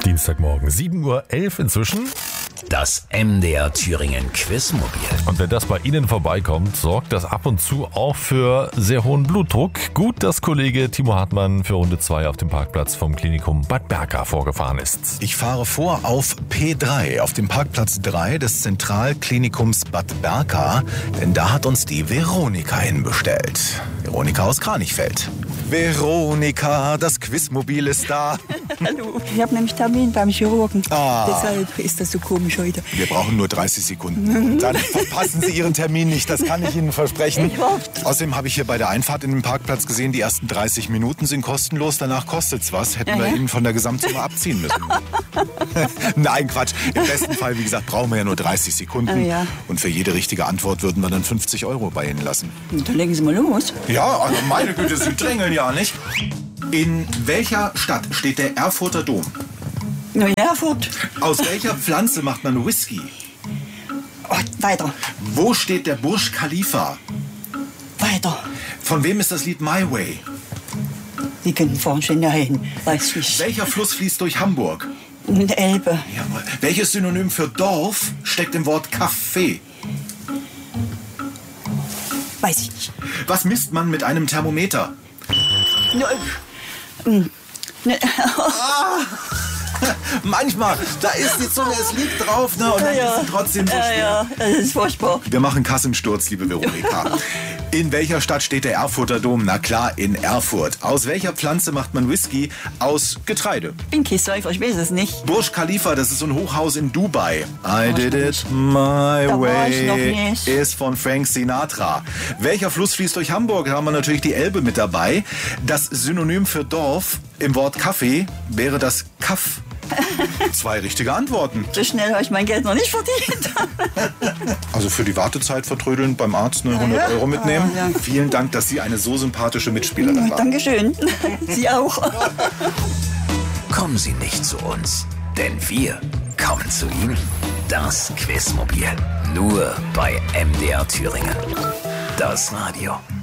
Dienstagmorgen, 7:11 Uhr inzwischen. Das MDR Thüringen Quizmobil. Und wenn das bei Ihnen vorbeikommt, sorgt das ab und zu auch für sehr hohen Blutdruck. Gut, dass Kollege Timo Hartmann für Runde 2 auf dem Parkplatz vom Klinikum Bad Berka vorgefahren ist. Ich fahre vor auf P3, auf dem Parkplatz 3 des Zentralklinikums Bad Berka, denn da hat uns die Veronika hinbestellt. Veronika aus Kranichfeld. Veronika, das Quizmobil ist da. Hallo. Ich habe nämlich Termin beim Chirurgen. Ah. Deshalb ist das so komisch heute. Wir brauchen nur 30 Sekunden. Dann verpassen Sie Ihren Termin nicht, das kann ich Ihnen versprechen. Ich hoffe. Außerdem habe ich hier bei der Einfahrt in den Parkplatz gesehen, die ersten 30 Minuten sind kostenlos, danach kostet's was. Hätten wir Ihnen von der Gesamtsumme abziehen müssen. Nein, Quatsch. Im besten Fall, wie gesagt, brauchen wir ja nur 30 Sekunden. Ja. Und für jede richtige Antwort würden wir dann 50 € bei Ihnen lassen. Dann legen Sie mal los. Ja, also meine Güte, Sie drängeln ja nicht. In welcher Stadt steht der Erfurter Dom? Erfurt. Aus welcher Pflanze macht man Whisky? Oh, weiter. Wo steht der Burj Khalifa? Weiter. Von wem ist das Lied My Way? Die können vorhin schon dahin. Weiß ich. Welcher Fluss fließt durch Hamburg? Eine Elbe. Jawohl. Welches Synonym für Dorf steckt im Wort Café? Weiß ich nicht. Was misst man mit einem Thermometer? Manchmal, da ist die Zunge, es liegt drauf, ne? Und dann ist sie trotzdem so schwer. Ja, das ist furchtbar. Wir machen Kassensturz, liebe Veronika. In welcher Stadt steht der Erfurter Dom? Na klar, in Erfurt. Aus welcher Pflanze macht man Whisky? Aus Getreide. Bin Kiessäufer, ich weiß es nicht. Burj Khalifa, das ist so ein Hochhaus in Dubai. I did it my Da war ich noch way nicht. ist von Frank Sinatra. Welcher Fluss fließt durch Hamburg? Da haben wir natürlich die Elbe mit dabei. Das Synonym für Dorf im Wort Kaffee wäre das Kaff. 2 richtige Antworten. So schnell habe ich mein Geld noch nicht verdient. Also für die Wartezeit vertrödeln beim Arzt 100 € mitnehmen. Ja. Vielen Dank, dass Sie eine so sympathische Mitspielerin waren. Dankeschön. Sie auch. Kommen Sie nicht zu uns, denn wir kommen zu Ihnen. Das Quizmobil. Nur bei MDR Thüringen. Das Radio.